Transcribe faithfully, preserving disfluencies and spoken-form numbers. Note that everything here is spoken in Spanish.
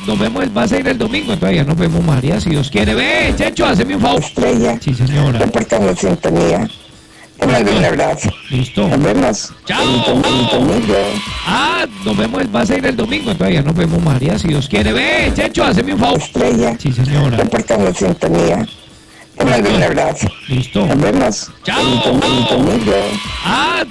nos vemos, va a ser el domingo, todavía nos vemos, María, si Dios quiere. Ve, Checho, hazme un favor. Estrella. Sí, señora. Reportando sintonía. Te mando un abrazo. Listo. Nos vemos. Chao. El domingo. Ah, nos vemos, va a ser el domingo, todavía nos vemos, María, si Dios quiere. Ve, Checho, hazme un favor. Estrella. Sí, señora. Reportando sintonía. Te mando un abrazo. Listo. Nos vemos. Chao. El domingo. Ah,